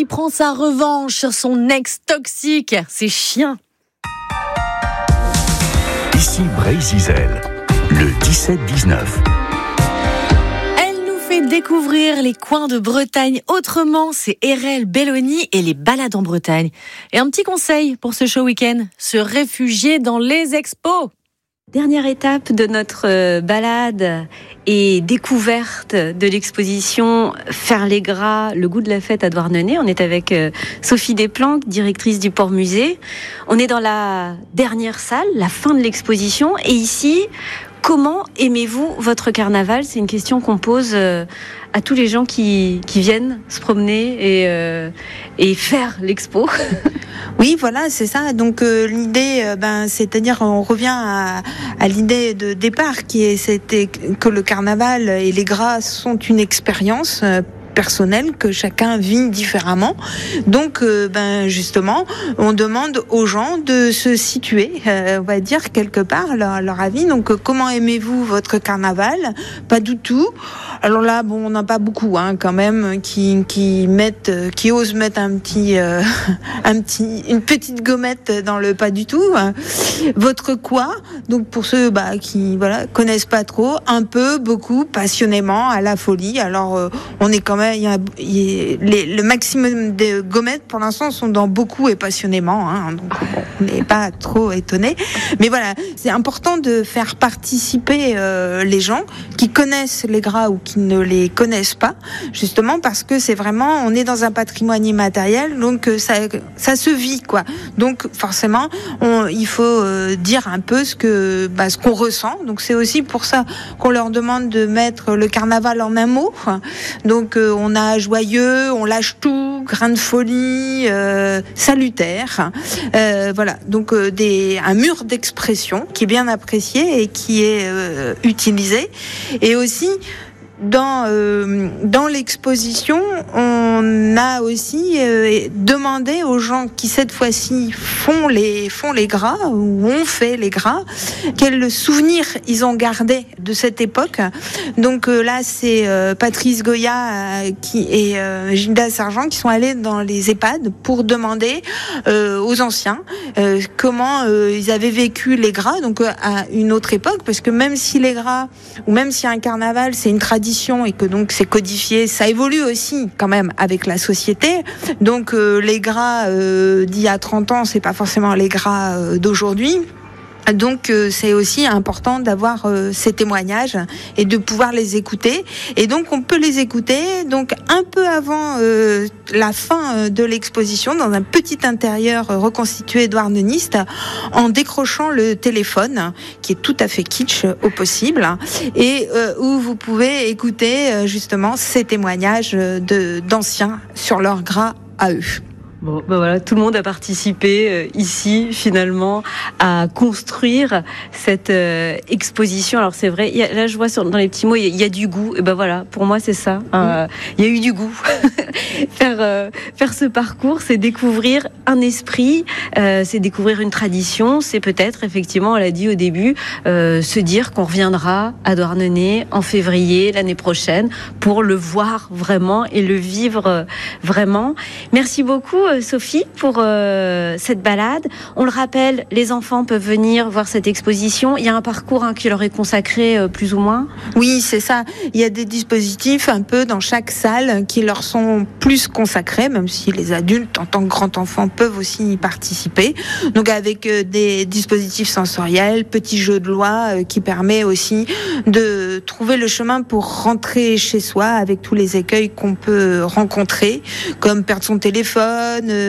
qui prend sa revanche sur son ex toxique, ses chiens. Ici Brésil, le 17-19. Elle nous fait découvrir les coins de Bretagne autrement, c'est Erel Belloni et les balades en Bretagne. Et un petit conseil pour ce show week-end, se réfugier dans les expos. Dernière étape de notre balade et découverte de l'exposition Faire les gras, le goût de la fête à Douarnenez. On est avec Sophie Desplanques, directrice du Port Musée. On est dans la dernière salle, la fin de l'exposition. Et ici, comment aimez-vous votre carnaval ? C'est une question qu'on pose à tous les gens qui viennent se promener et faire l'expo. Oui, voilà, c'est ça. Donc l'idée, c'est-à-dire on revient à l'idée de départ c'était que le carnaval et les gras sont une expérience personnelle que chacun vit différemment. Donc, justement, on demande aux gens de se situer, on va dire quelque part leur avis. Donc, comment aimez-vous votre carnaval ? Pas du tout. Alors là, on n'a pas beaucoup, quand même, qui osent mettre une petite gommette dans le pas du tout. Votre quoi ? Donc pour ceux qui connaissent pas trop, un peu, beaucoup, passionnément, à la folie. Alors on est quand même, le maximum de gommettes pour l'instant sont dans beaucoup et passionnément. Donc on n'est pas trop étonné. Mais voilà, c'est important de faire participer les gens qui connaissent les gras ou qui ne les connaissent pas, justement parce que c'est vraiment, on est dans un patrimoine immatériel, donc ça se vit quoi. Donc forcément, il faut dire un peu ce qu'on ressent. Donc c'est aussi pour ça qu'on leur demande de mettre le carnaval en un mot. Donc on a joyeux, on lâche tout, grain de folie, salutaire. Voilà, donc un mur d'expression qui est bien apprécié et qui est utilisé. Et aussi dans l'exposition, on a aussi demandé aux gens qui cette fois-ci font les gras ou ont fait les gras, quels souvenirs ils ont gardé de cette époque. Donc là, c'est Patrice Goya et Gilda Sargent qui sont allés dans les EHPAD pour demander aux anciens comment ils avaient vécu les gras, donc à une autre époque, parce que même si les gras ou même si un carnaval c'est une tradition et que donc c'est codifié, ça évolue aussi quand même avec la société. Donc les gras d'il y a 30 ans, c'est pas forcément les gras d'aujourd'hui. Donc c'est aussi important d'avoir ces témoignages et de pouvoir les écouter. Et donc on peut les écouter donc un peu avant la fin de l'exposition dans un petit intérieur reconstitué douarneniste en décrochant le téléphone qui est tout à fait kitsch au possible et où vous pouvez écouter justement ces témoignages d'anciens sur leur gras à eux. Bon, voilà, tout le monde a participé ici finalement à construire cette exposition. Alors c'est vrai, là je vois dans les petits mots, il y a du goût. Et voilà, pour moi c'est ça. Il y a eu du goût. Faire ce parcours, c'est découvrir un esprit, c'est découvrir une tradition, c'est peut-être effectivement, on l'a dit au début, se dire qu'on reviendra à Douarnenez en février l'année prochaine pour le voir vraiment et le vivre vraiment. Merci beaucoup. Sophie, pour cette balade. On le rappelle, les enfants peuvent venir voir cette exposition. Il y a un parcours qui leur est consacré plus ou moins ? Oui, c'est ça. Il y a des dispositifs un peu dans chaque salle qui leur sont plus consacrés, même si les adultes, en tant que grands enfants, peuvent aussi y participer. Donc avec des dispositifs sensoriels, petits jeux de loi qui permet aussi de trouver le chemin pour rentrer chez soi avec tous les écueils qu'on peut rencontrer, comme perdre son téléphone,